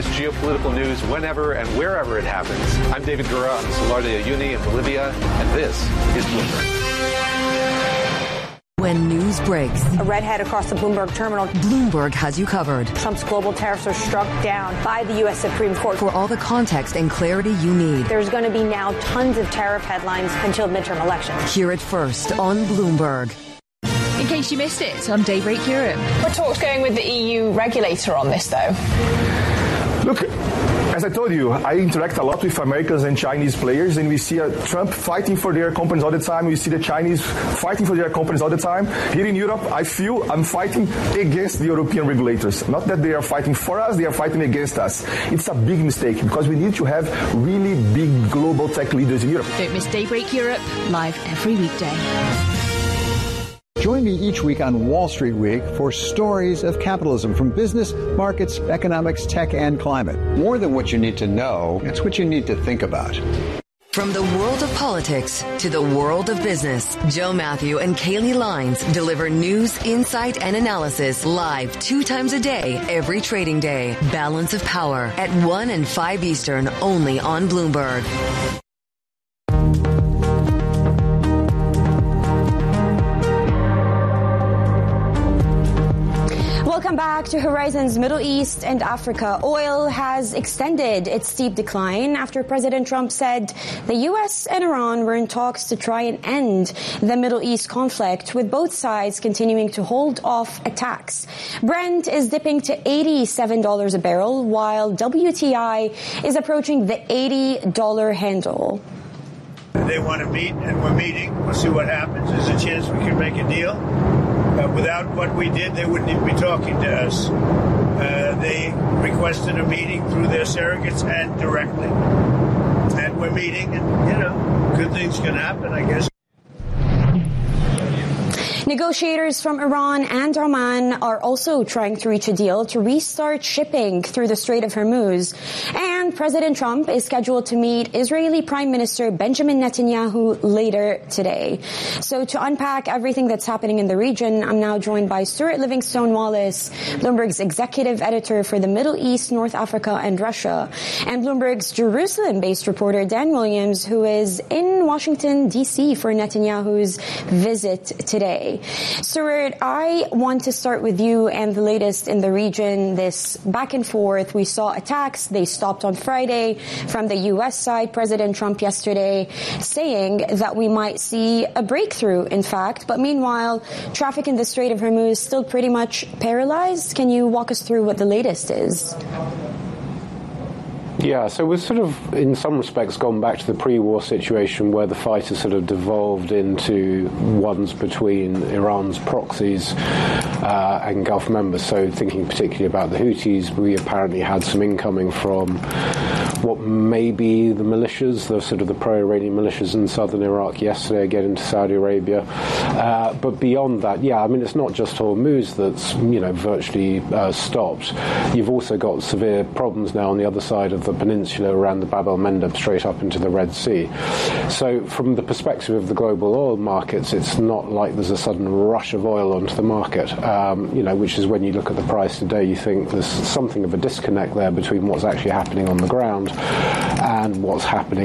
latest geopolitical news whenever and wherever it happens. I'm David Gura on the Salar de Uyuni in Bolivia, and this is Bloomberg. When news breaks, a redhead across the Bloomberg terminal. Bloomberg has you covered. Trump's global tariffs are struck down by the U.S. Supreme Court. For all the context and clarity you need. There's going to be now tons of tariff headlines until midterm elections. Hear it first on Bloomberg. In case you missed it, I'm Daybreak Europe. What talks going with the EU regulator on this, though? Look, as I told you, I interact a lot with Americans and Chinese players, and we see Trump fighting for their companies all the time. We see the Chinese fighting for their companies all the time. Here in Europe, I feel I'm fighting against the European regulators. Not that they are fighting for us, they are fighting against us. It's a big mistake because we need to have really big global tech leaders in Europe. Don't miss Daybreak Europe, live every weekday. Join me each week on Wall Street Week for stories of capitalism from business, markets, economics, tech, and climate. More than what you need to know, it's what you need to think about. From the world of politics to the world of business, Joe Matthew and Kaylee Lines deliver news, insight, and analysis live 2 times a day, every trading day. Balance of Power at 1 and 5 Eastern, only on Bloomberg. Welcome back to Horizons Middle East and Africa. Oil has extended its steep decline after President Trump said the U.S. and Iran were in talks to try and end the Middle East conflict, with both sides continuing to hold off attacks. Brent is dipping to $87 a barrel, while WTI is approaching the $80 handle. They want to meet, and we're meeting. We'll see what happens. There's a chance we can make a deal. Without what we did, they wouldn't even be talking to us. They requested a meeting through their surrogates and directly. And we're meeting, and, good things can happen, I guess. Negotiators from Iran and Oman are also trying to reach a deal to restart shipping through the Strait of Hormuz. And President Trump is scheduled to meet Israeli Prime Minister Benjamin Netanyahu later today. So to unpack everything that's happening in the region, I'm now joined by Stuart Livingstone Wallace, Bloomberg's executive editor for the Middle East, North Africa, and Russia, and Bloomberg's Jerusalem-based reporter Dan Williams, who is in Washington, D.C. for Netanyahu's visit today. Stuart, I want to start with you and the latest in the region, this back and forth. We saw attacks. They stopped on Friday from the U.S. side. President Trump yesterday saying that we might see a breakthrough, in fact. But meanwhile, traffic in the Strait of Hormuz is still pretty much paralyzed. Can you walk us through what the latest is? Yeah, so we've sort of, in some respects, gone back to the pre-war situation where the fight has sort of devolved into ones between Iran's proxies and Gulf members. So thinking particularly about the Houthis, we apparently had some incoming from what may be the militias, the sort of the pro-Iranian militias in southern Iraq yesterday, again into Saudi Arabia. But beyond that, yeah, I mean, it's not just Hormuz that's, virtually stopped. You've also got severe problems now on the other side of the peninsula around the Bab el-Mandeb straight up into the Red Sea. So from the perspective of the global oil markets, it's not like there's a sudden rush of oil onto the market, which is when you look at the price today, you think there's something of a disconnect there between what's actually happening on the ground and what's happening